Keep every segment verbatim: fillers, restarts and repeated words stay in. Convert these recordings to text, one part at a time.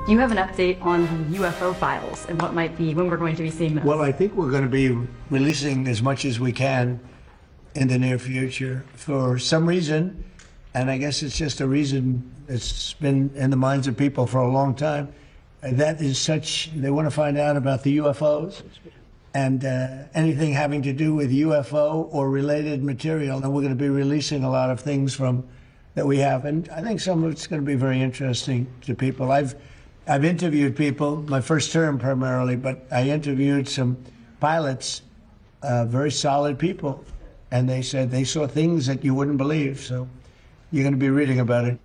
Do you have an update on the U F O files and what might be, when we're going to be seeing them? Well, I think we're going to be releasing as much as we can in the near future. For some reason, and I guess it's just a reason that's been in the minds of people for a long time, and that is such, they want to find out about the U F Os and uh, anything having to do with U F O or related material. And we're going to be releasing a lot of things from that we have. And I think some of it's going to be very interesting to people. I've I've interviewed people, my first term primarily, but I interviewed some pilots, uh, very solid people, and they said they saw things that you wouldn't believe. So you're going to be reading about it.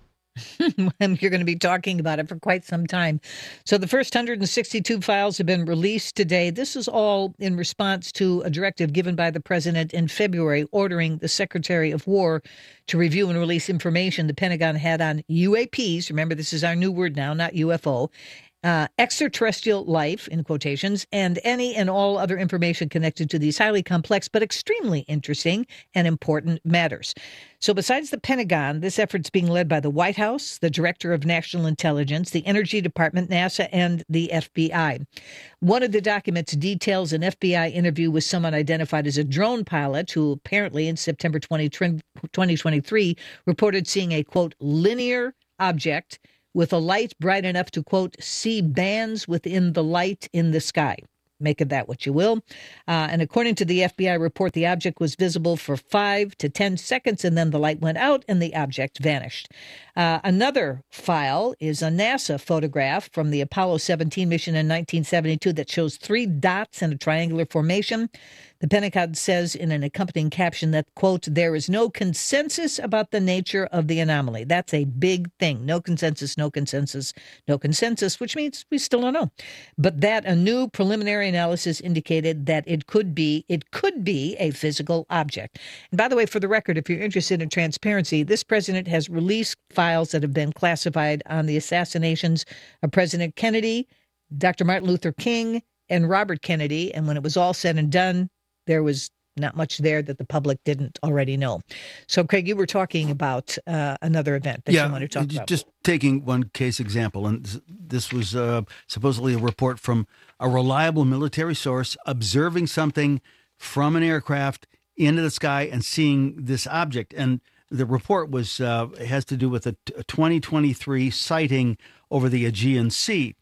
And you're going to be talking about it for quite some time. So the first one hundred sixty-two files have been released today. This is all in response to a directive given by the president in February ordering the Secretary of War to review and release information the Pentagon had on U A Ps. Remember, this is our new word now, not U F O. Uh, extraterrestrial life, in quotations, and any and all other information connected to these highly complex but extremely interesting and important matters. So besides the Pentagon, this effort's being led by the White House, the Director of National Intelligence, the Energy Department, NASA, and the F B I. One of the documents details an F B I interview with someone identified as a drone pilot who apparently in September twenty twenty-three reported seeing a, quote, linear object with a light bright enough to, quote, see bands within the light in the sky. Make of that what you will. Uh, and according to the F B I report, the object was visible for five to ten seconds, and then the light went out and the object vanished. Uh, another file is a NASA photograph from the Apollo seventeen mission in nineteen seventy-two that shows three dots in a triangular formation. The Pentagon says in an accompanying caption that, quote, there is no consensus about the nature of the anomaly. That's a big thing. No consensus, no consensus, no consensus, which means we still don't know. But that a new preliminary analysis indicated that it could be, it could be a physical object. And by the way, for the record, if you're interested in transparency, this president has released files that have been classified on the assassinations of President Kennedy, Doctor Martin Luther King, and Robert Kennedy. And when it was all said and done, there was not much there that the public didn't already know. So, Craig, you were talking about uh, another event that yeah, you want to talk just about. Just taking one case example, and this was uh, supposedly a report from a reliable military source observing something from an aircraft into the sky and seeing this object. And the report was uh, has to do with a, a twenty twenty-three sighting over the Aegean Sea.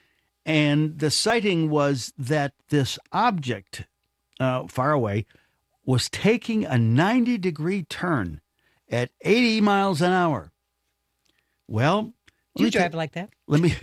And the sighting was that this object uh, far away was taking a ninety degree turn at eighty miles an hour. Well, do you drive t- like that? Let me,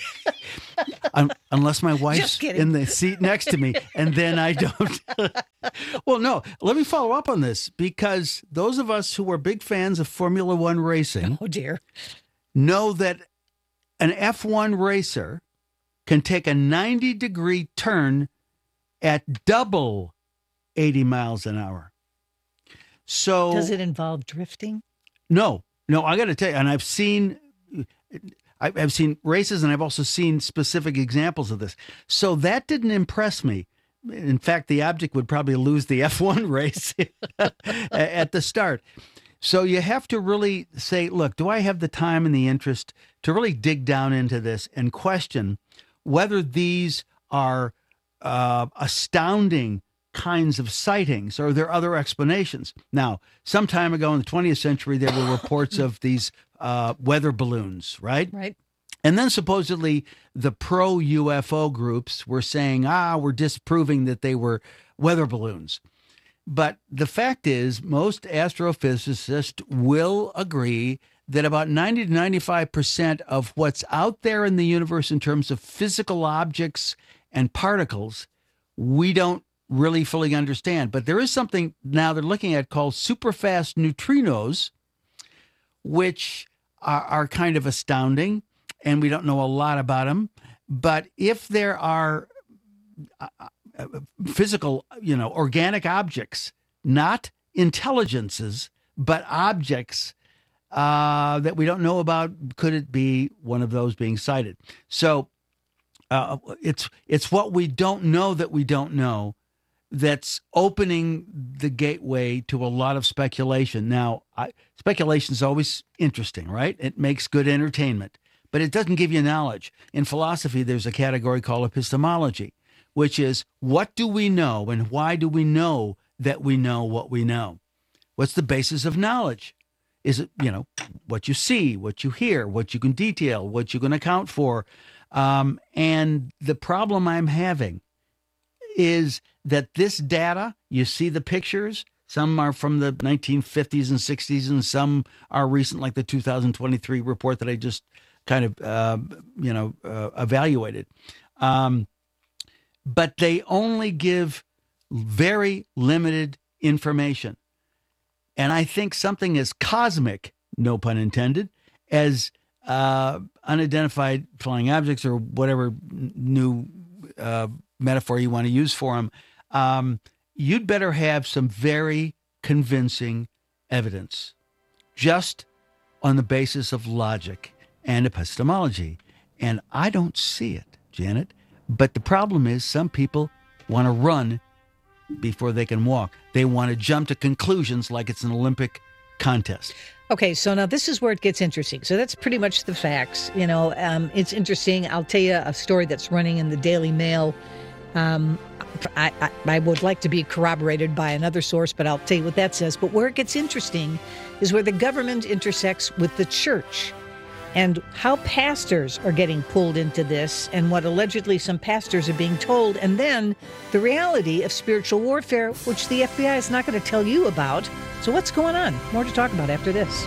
unless my wife's in the seat next to me, and then I don't. Well, no, let me follow up on this, because those of us who are big fans of Formula One racing, oh dear, know that an F one racer can take a ninety degree turn at double eighty miles an hour. So does it involve drifting? No, no, I got to tell you, and I've seen, I've seen races, and I've also seen specific examples of this. So that didn't impress me. In fact, the object would probably lose the F one race at the start. So you have to really say, look, do I have the time and the interest to really dig down into this and question whether these are uh, astounding kinds of sightings, or are there other explanations? Now, some time ago in the twentieth century, there were reports of these uh, weather balloons, right? Right. And then supposedly the pro-U F O groups were saying, ah, we're disproving that they were weather balloons. But the fact is, most astrophysicists will agree that about ninety to ninety-five percent of what's out there in the universe in terms of physical objects and particles, we don't really fully understand. But there is something now they're looking at called superfast neutrinos, which are, are kind of astounding, and we don't know a lot about them. But if there are uh, physical, you know, organic objects, not intelligences, but objects uh, that we don't know about, could it be one of those being sighted? So uh, it's it's what we don't know that we don't know that's opening the gateway to a lot of speculation. Now, I, speculation is always interesting, right? It makes good entertainment. but it doesn't give you knowledge. In philosophy, there's a category called epistemology, which is what do we know and why do we know that we know what we know? What's the basis of knowledge? Is it, you know, what you see, what you hear, what you can detail, what you can account for? Um, and the problem I'm having is that this data, you see the pictures, some are from the nineteen fifties and sixties, and some are recent, like the two thousand twenty-three report that I just kind of, uh, you know, uh, evaluated. Um, but they only give very limited information. And I think something as cosmic, no pun intended, as uh, unidentified flying objects or whatever new uh, metaphor you want to use for them, um, you'd better have some very convincing evidence just on the basis of logic and epistemology. And I don't see it, Janet. But the problem is some people want to run before they can walk. They want to jump to conclusions like it's an Olympic contest. Okay, so now this is where it gets interesting. So that's pretty much the facts. You know, um, it's interesting. I'll tell you a story that's running in the Daily Mail. Um, I, I, I would like to be corroborated by another source, but I'll tell you what that says. But where it gets interesting is where the government intersects with the church and how pastors are getting pulled into this and what allegedly some pastors are being told. And then the reality of spiritual warfare, which the F B I is not going to tell you about. So what's going on? More to talk about after this.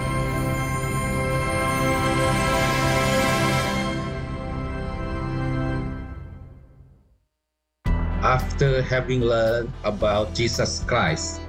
After having learned about Jesus Christ,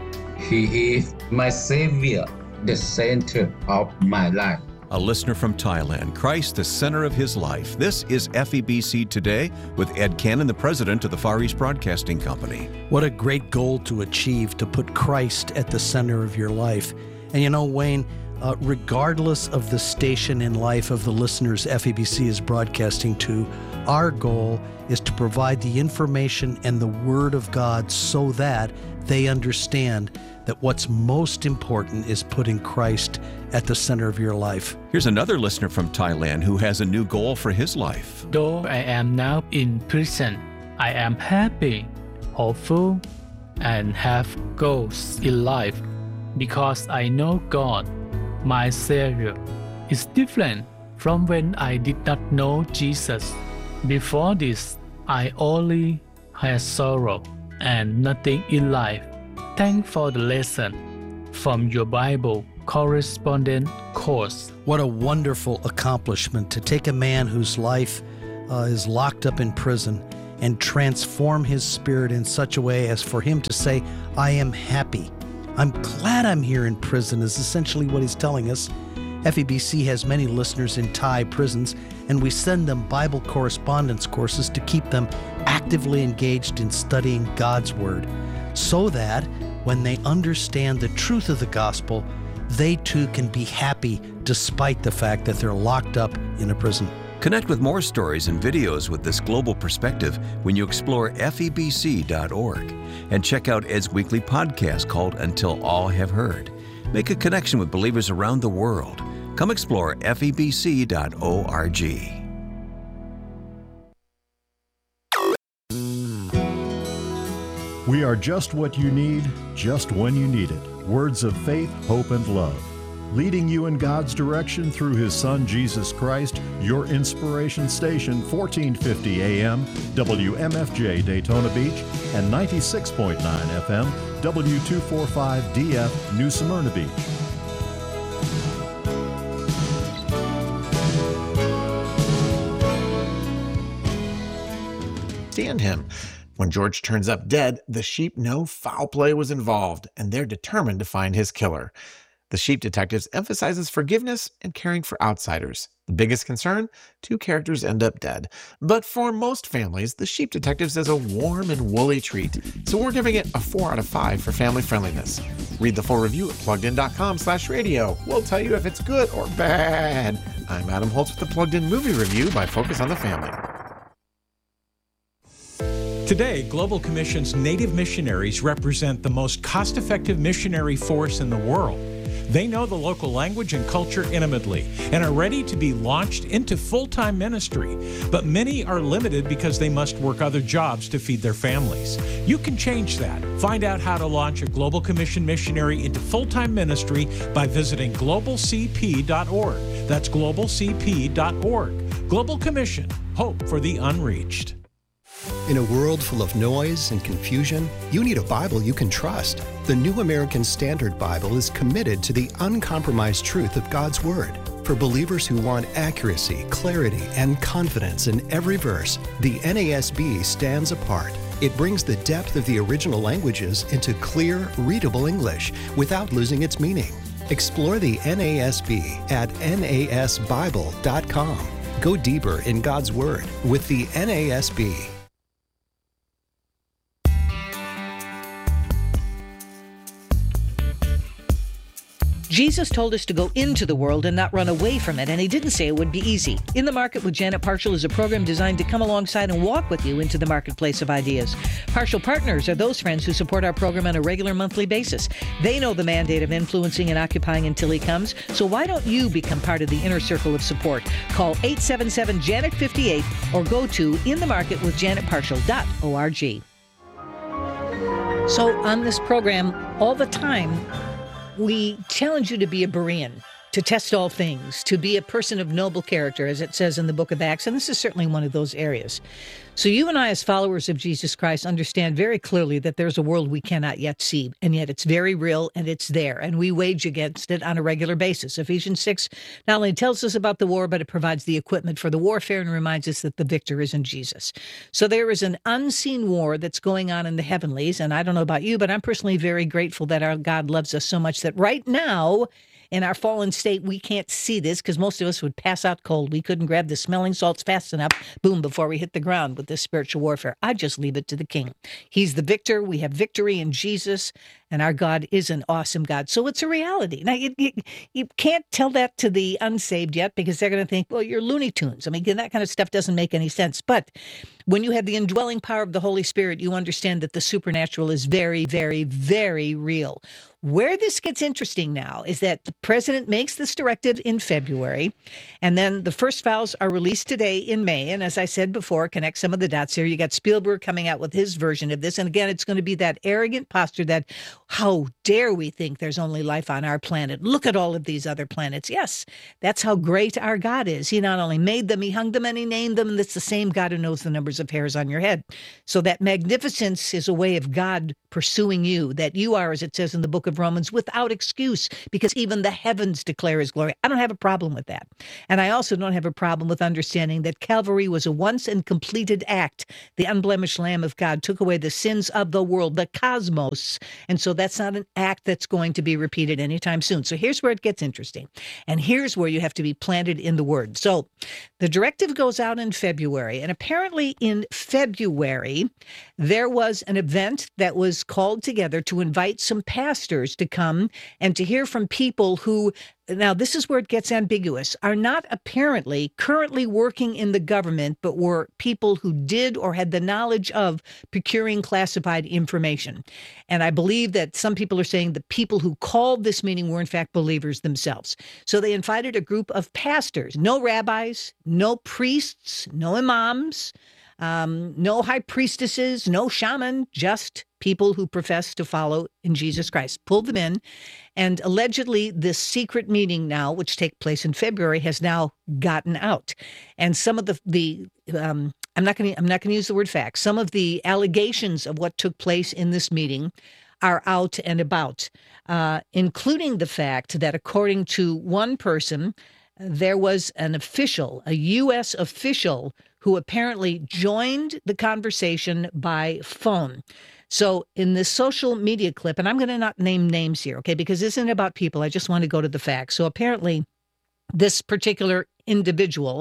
He is my Savior, the center of my life. A listener from Thailand, Christ the center of his life. This is F E B C Today with Ed Cannon, the president of the Far East Broadcasting Company. What a great goal to achieve, to put Christ at the center of your life. And you know, Wayne, uh, regardless of the station in life of the listeners F E B C is broadcasting to, our goal is to provide the information and the Word of God so that they understand that what's most important is putting Christ at the center of your life. Here's another listener from Thailand who has a new goal for his life. Though I am now in prison, I am happy, hopeful, and have goals in life because I know God, my Savior, is different from when I did not know Jesus. Before this, I only had sorrow and nothing in life. Thanks for the lesson from your Bible correspondent course. What a wonderful accomplishment to take a man whose life uh, is locked up in prison and transform his spirit in such a way as for him to say, I am happy. I'm glad I'm here in prison is essentially what he's telling us. F E B C has many listeners in Thai prisons, and we send them Bible correspondence courses to keep them actively engaged in studying God's Word, so that when they understand the truth of the gospel, they too can be happy despite the fact that they're locked up in a prison. Connect with more stories and videos with this global perspective when you explore F E B C dot org and check out Ed's weekly podcast called Until All Have Heard. Make a connection with believers around the world. Come explore F E B C dot org. We are just what you need, just when you need it. Words of faith, hope, and love. Leading you in God's direction through His Son, Jesus Christ, your inspiration station, fourteen fifty A M, W M F J Daytona Beach, and ninety-six point nine F M, W two forty-five D F, New Smyrna Beach. Stand him. When George turns up dead, the sheep know foul play was involved, and they're determined to find his killer. The Sheep Detectives emphasizes forgiveness and caring for outsiders. The biggest concern? Two characters end up dead. But for most families, The Sheep Detectives is a warm and woolly treat, so we're giving it a four out of five for family friendliness. Read the full review at pluggedin.com slash radio. We'll tell you if it's good or bad. I'm Adam Holtz with the Plugged In Movie Review by Focus on the Family. Today, Global Commission's Native missionaries represent the most cost-effective missionary force in the world. They know the local language and culture intimately and are ready to be launched into full-time ministry. But many are limited because they must work other jobs to feed their families. You can change that. Find out how to launch a Global Commission missionary into full-time ministry by visiting global c p dot org. That's global c p dot org. Global Commission, hope for the unreached. In a world full of noise and confusion, you need a Bible you can trust. The New American Standard Bible is committed to the uncompromised truth of God's Word. For believers who want accuracy, clarity, and confidence in every verse, the N A S B stands apart. It brings the depth of the original languages into clear, readable English without losing its meaning. Explore the N A S B at N A S Bible dot com. Go deeper in God's Word with the N A S B. Jesus told us to go into the world and not run away from it, and he didn't say it would be easy. In the Market with Janet Parshall is a program designed to come alongside and walk with you into the marketplace of ideas. Parshall Partners are those friends who support our program on a regular monthly basis. They know the mandate of influencing and occupying until he comes, so why don't you become part of the inner circle of support? Call eight seven seven, Janet fifty-eight or go to in the market with janet parshall dot org. So on this program, all the time, we challenge you to be a Berean, to test all things, to be a person of noble character, as it says in the book of Acts, and this is certainly one of those areas. So you and I, as followers of Jesus Christ, understand very clearly that there's a world we cannot yet see, and yet it's very real, and it's there, and we wage against it on a regular basis. Ephesians six not only tells us about the war, but it provides the equipment for the warfare and reminds us that the victor is in Jesus. So there is an unseen war that's going on in the heavenlies, and I don't know about you, but I'm personally very grateful that our God loves us so much that right now, in our fallen state, we can't see this because most of us would pass out cold. We couldn't grab the smelling salts fast enough, boom, before we hit the ground with this spiritual warfare. I just leave it to the King. He's the victor. We have victory in Jesus, and our God is an awesome God. So it's a reality. Now, you, you, you can't tell that to the unsaved yet because they're going to think, well, you're Looney Tunes. I mean, that kind of stuff doesn't make any sense. But when you have the indwelling power of the Holy Spirit, you understand that the supernatural is very, very, very real. Where this gets interesting now is that the president makes this directive in February, and then the first files are released today in May. And as I said before, connect some of the dots here. You got Spielberg coming out with his version of this. And again, it's going to be that arrogant posture that, how dare we think there's only life on our planet? Look at all of these other planets. Yes, that's how great our God is. He not only made them, he hung them and he named them. And it's the same God who knows the numbers of hairs on your head. So that magnificence is a way of God pursuing you, that you are, as it says in the book of Romans, without excuse, because even the heavens declare his glory. I don't have a problem with that. And I also don't have a problem with understanding that Calvary was a once and completed act. The unblemished Lamb of God took away the sins of the world, the cosmos. And so that's not an act that's going to be repeated anytime soon. So here's where it gets interesting. And here's where you have to be planted in the word. So the directive goes out in February. And apparently in February, there was an event that was called together to invite some pastors to come and to hear from people who, now this is where it gets ambiguous, are not apparently currently working in the government, but were people who did or had the knowledge of procuring classified information. And I believe that some people are saying the people who called this meeting were in fact believers themselves. So they invited a group of pastors, no rabbis, no priests, no imams, Um, no high priestesses, no shaman, just people who profess to follow in Jesus Christ. Pulled them in, and allegedly this secret meeting now, which takes place in February, has now gotten out. And some of the the um, I'm not going to I'm not going to use the word facts. Some of the allegations of what took place in this meeting are out and about, uh, including the fact that according to one person, there was an official, a U S official, who apparently joined the conversation by phone. So in this social media clip, and I'm going to not name names here, okay, because this isn't about people. I just want to go to the facts. So apparently this particular individual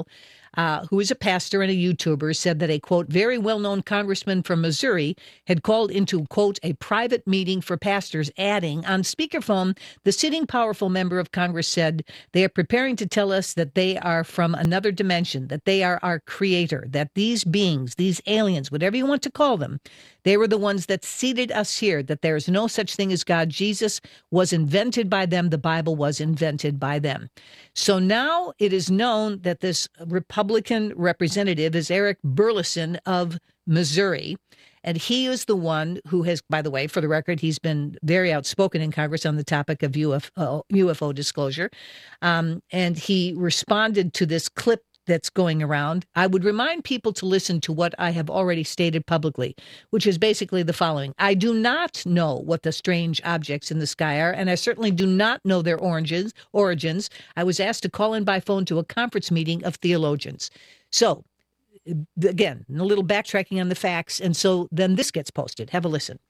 uh, who is a pastor and a YouTuber, said that a, quote, very well-known congressman from Missouri had called into, quote, a private meeting for pastors, adding, on speakerphone, the sitting powerful member of Congress said, they are preparing to tell us that they are from another dimension, that they are our creator, that these beings, these aliens, whatever you want to call them, they were the ones that seated us here, that there is no such thing as God. Jesus was invented by them. The Bible was invented by them. So now it is known that this Republican representative is Eric Burlison of Missouri. And he is the one who has, by the way, for the record, he's been very outspoken in Congress on the topic of U F O, U F O disclosure. Um, and he responded to this clip that's going around. I would remind people to listen to what I have already stated publicly, which is basically the following. I do not know what the strange objects in the sky are, and I certainly do not know their origins. origins. I was asked to call in by phone to a conference meeting of theologians. So, again, a little backtracking on the facts, and so then this gets posted. Have a listen.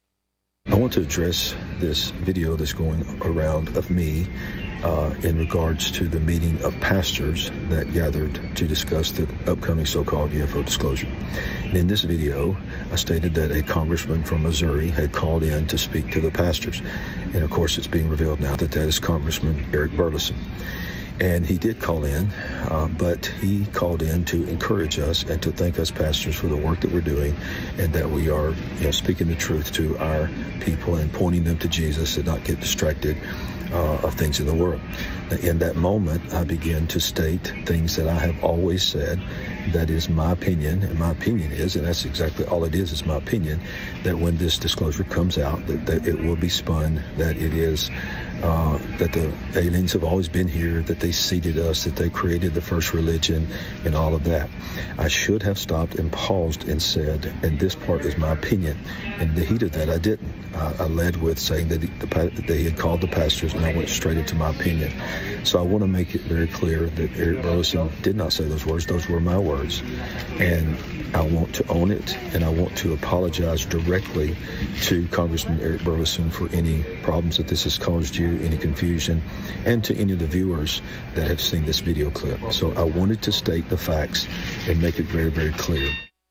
I want to address this video that's going around of me uh, in regards to the meeting of pastors that gathered to discuss the upcoming so-called U F O disclosure. And in this video, I stated that a congressman from Missouri had called in to speak to the pastors. And of course, it's being revealed now that that is Congressman Eric Burlison. And he did call in, uh, but he called in to encourage us and to thank us pastors for the work that we're doing, and that we are, you know, speaking the truth to our people and pointing them to Jesus and not get distracted uh, of things in the world. In that moment, I began to state things that I have always said. That is my opinion, and my opinion is, and that's exactly all it is, is my opinion, that when this disclosure comes out, that, that it will be spun, that it is, uh, that the aliens have always been here, that they seeded us, that they created the first religion, and all of that. I should have stopped and paused and said, and this part is my opinion. In the heat of that, I didn't. I, I led with saying that, he, the, that they had called the pastors, and I went straight into my opinion. So I want to make it very clear that Eric Burlison did not say those words. Those were my words. And I want to own it, and I want to apologize directly to Congressman Eric Burlison for any problems that this has caused you, any confusion, and to any of the viewers that have seen this video clip. So I wanted to state the facts and make it very, very clear.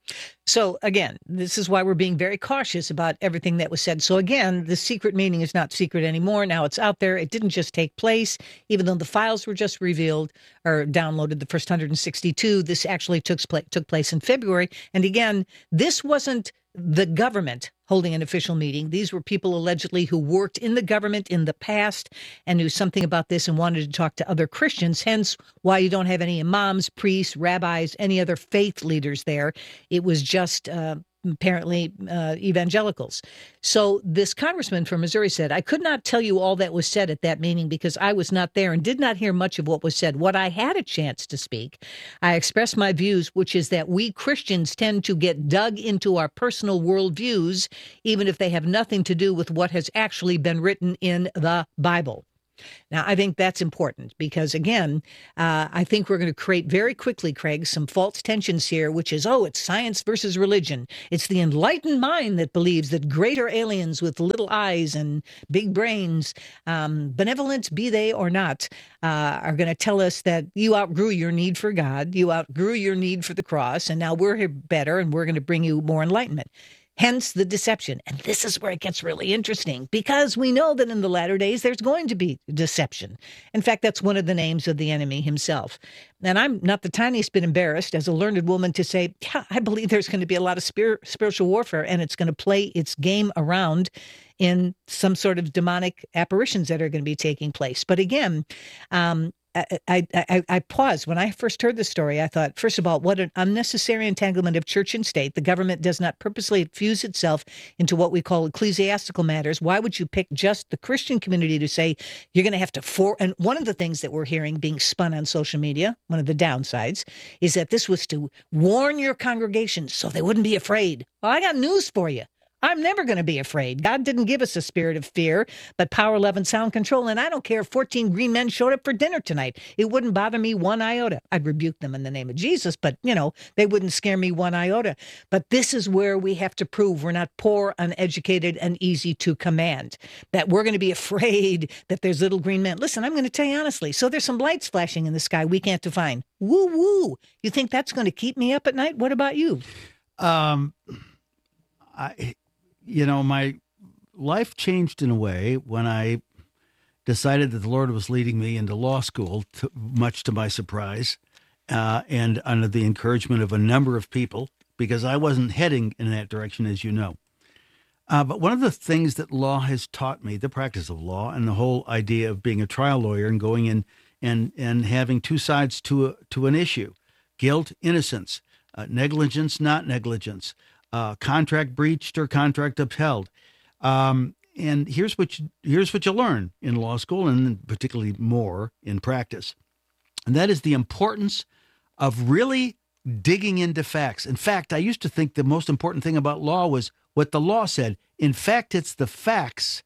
So again, this is why we're being very cautious about everything that was said. So again, the secret meeting is not secret anymore. Now it's out there. It didn't just take place, even though the files were just revealed or downloaded, the first one hundred sixty-two. This actually took, took place in February. And again, this wasn't the government holding an official meeting. These were people allegedly who worked in the government in the past and knew something about this and wanted to talk to other Christians, hence why you don't have any imams, priests, rabbis, any other faith leaders there. It was just uh, apparently uh, evangelicals. So this congressman from Missouri said, I could not tell you all that was said at that meeting because I was not there and did not hear much of what was said. What I had a chance to speak, I expressed my views, which is that we Christians tend to get dug into our personal worldviews, even if they have nothing to do with what has actually been written in the Bible. Now, I think that's important because, again, uh, I think we're going to create very quickly, Craig, some false tensions here, which is, oh, it's science versus religion. It's the enlightened mind that believes that greater aliens with little eyes and big brains, um, benevolent be they or not, uh, are going to tell us that you outgrew your need for God, you outgrew your need for the cross, and now we're here better and we're going to bring you more enlightenment. Hence the deception. And this is where it gets really interesting because we know that in the latter days, there's going to be deception. In fact, that's one of the names of the enemy himself. And I'm not the tiniest bit embarrassed as a learned woman to say, yeah, I believe there's going to be a lot of spir- spiritual warfare and it's going to play its game around in some sort of demonic apparitions that are going to be taking place. But again, um, I, I, I, I paused. When I first heard the story, I thought, first of all, what an unnecessary entanglement of church and state. The government does not purposely fuse itself into what we call ecclesiastical matters. Why would you pick just the Christian community to say you're going to have to for? And one of the things that we're hearing being spun on social media, one of the downsides, is that this was to warn your congregation so they wouldn't be afraid. Well, I got news for you. I'm never going to be afraid. God didn't give us a spirit of fear, but power, love, and sound control. And I don't care if fourteen green men showed up for dinner tonight. It wouldn't bother me one iota. I'd rebuke them in the name of Jesus, but, you know, they wouldn't scare me one iota. But this is where we have to prove we're not poor, uneducated, and easy to command, that we're going to be afraid that there's little green men. Listen, I'm going to tell you honestly. So there's some lights flashing in the sky we can't define. Woo woo. You think that's going to keep me up at night? What about you? Um, I, you know, my life changed in a way when I decided that the Lord was leading me into law school, to, much to my surprise, uh, and under the encouragement of a number of people, because I wasn't heading in that direction, as you know. Uh, but one of the things that law has taught me, the practice of law and the whole idea of being a trial lawyer and going in and, and having two sides to a, to an issue, guilt, innocence, uh, negligence, not negligence, uh, contract breached or contract upheld. Um, and here's what you, here's what you learn in law school, and particularly more in practice. And that is the importance of really digging into facts. In fact, I used to think the most important thing about law was what the law said. In fact, it's the facts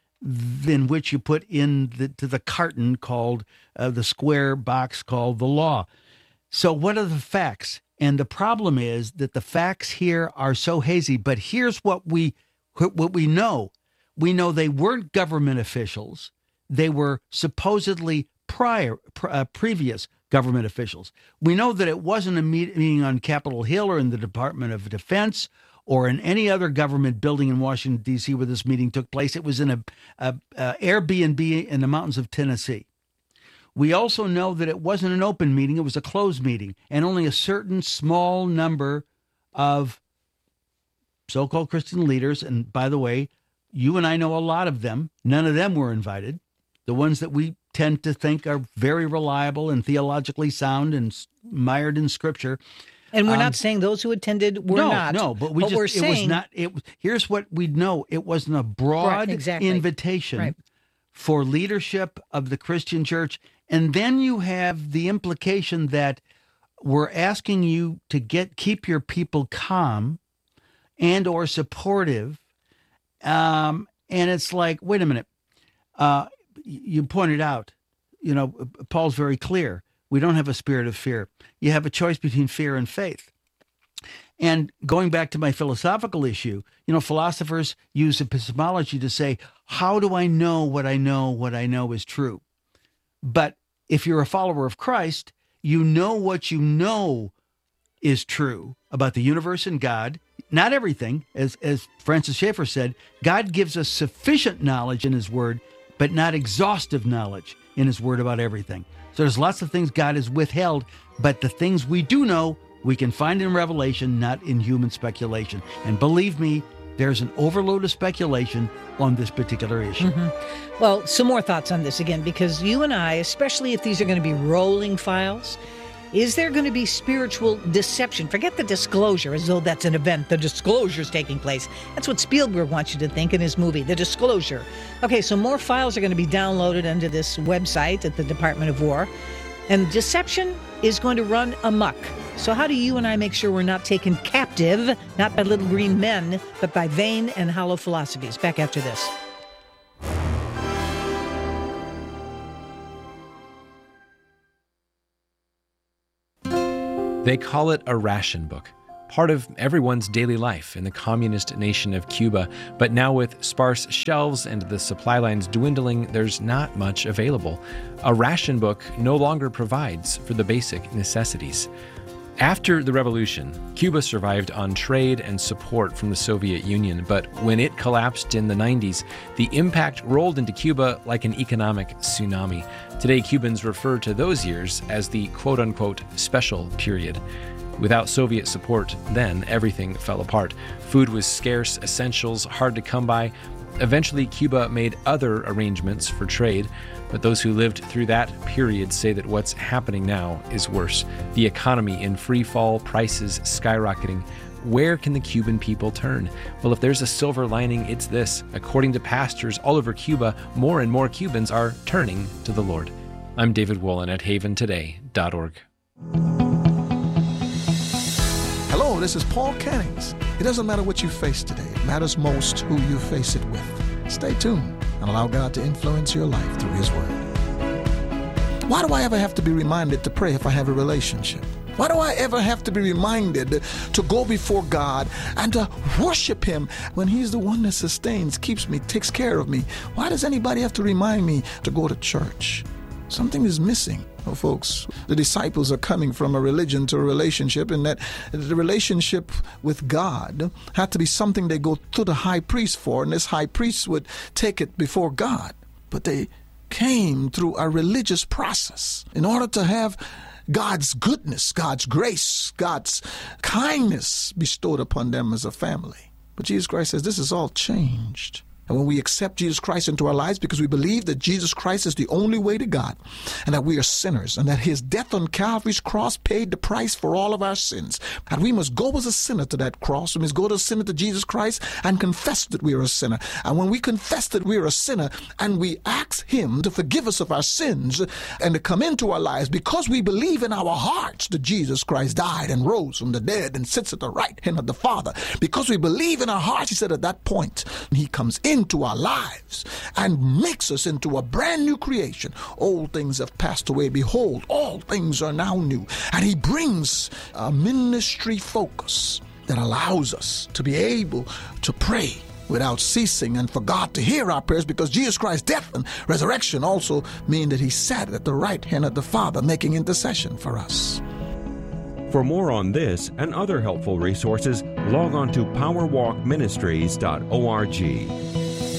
in which you put in the, to the carton called uh, the square box called the law. So what are the facts? And the problem is that the facts here are so hazy. But here's what we what we know. We know they weren't government officials. They were supposedly prior, uh, previous government officials. We know that it wasn't a meeting on Capitol Hill or in the Department of Defense or in any other government building in Washington, D C where this meeting took place. It was in a, a, a Airbnb in the mountains of Tennessee. We also know that it wasn't an open meeting. It was a closed meeting, and only a certain small number of so-called Christian leaders, and by the way, you and I know a lot of them, none of them were invited. The ones that we tend to think are very reliable and theologically sound and mired in Scripture. And we're um, not saying those who attended were no, not. No, but we but just, we're it saying, was not, it, here's what we know. It wasn't a broad Right, exactly. invitation Right. for leadership of the Christian church. And then you have the implication that we're asking you to get keep your people calm and or supportive. Um, and it's like, wait a minute. Uh, you pointed out, you know, Paul's very clear. We don't have a spirit of fear. You have a choice between fear and faith. And going back to my philosophical issue, you know, philosophers use epistemology to say, how do I know what I know, what I know is true? But if you're a follower of Christ, you know what you know is true about the universe and God. Not everything, as, as Francis Schaeffer said, God gives us sufficient knowledge in his word, but not exhaustive knowledge in his word about everything. So there's lots of things God has withheld, but the things we do know, we can find in Revelation, not in human speculation. And believe me, there's an overload of speculation on this particular issue. Mm-hmm. Well, some more thoughts on this again, because you and I, especially if these are going to be rolling files, is there going to be spiritual deception? Forget the disclosure as though that's an event. The disclosure is taking place. That's what Spielberg wants you to think in his movie, the disclosure. Okay, so more files are going to be downloaded onto this website at the Department of War, and deception is going to run amok. So how do you and I make sure we're not taken captive, not by little green men, but by vain and hollow philosophies? Back after this. They call it a ration book, part of everyone's daily life in the communist nation of Cuba. But now with sparse shelves and the supply lines dwindling, there's not much available. A ration book no longer provides for the basic necessities. After the revolution, Cuba survived on trade and support from the Soviet Union, but when it collapsed in the nineties, the impact rolled into Cuba like an economic tsunami. Today, Cubans refer to those years as the quote-unquote special period. Without Soviet support, then everything fell apart. Food was scarce, essentials hard to come by. Eventually, Cuba made other arrangements for trade, but those who lived through that period say that what's happening now is worse. The economy in free fall, prices skyrocketing. Where can the Cuban people turn? Well, if there's a silver lining, it's this. According to pastors all over Cuba, more and more Cubans are turning to the Lord. I'm David Wolin at haven today dot org. Hello, this is Paul Kennings. It doesn't matter what you face today. It matters most who you face it with. Stay tuned and allow God to influence your life through His Word. Why do I ever have to be reminded to pray if I have a relationship? Why do I ever have to be reminded to go before God and to worship Him when He's the one that sustains, keeps me, takes care of me? Why does anybody have to remind me to go to church? Something is missing. Oh, folks, the disciples are coming from a religion to a relationship, and that the relationship with God had to be something they go to the high priest for, and this high priest would take it before God. But they came through a religious process in order to have God's goodness, God's grace, God's kindness bestowed upon them as a family. But Jesus Christ says this is all changed. And when we accept Jesus Christ into our lives because we believe that Jesus Christ is the only way to God and that we are sinners and that His death on Calvary's cross paid the price for all of our sins, and we must go as a sinner to that cross. We must go as a sinner to Jesus Christ and confess that we are a sinner. And when we confess that we are a sinner and we ask Him to forgive us of our sins and to come into our lives because we believe in our hearts that Jesus Christ died and rose from the dead and sits at the right hand of the Father, because we believe in our hearts, He said at that point, He comes in into our lives and makes us into a brand new creation. Old things have passed away. Behold, all things are now new. And He brings a ministry focus that allows us to be able to pray without ceasing and for God to hear our prayers, because Jesus Christ's death and resurrection also mean that He sat at the right hand of the Father making intercession for us. For more on this and other helpful resources, log on to power walk ministries dot org.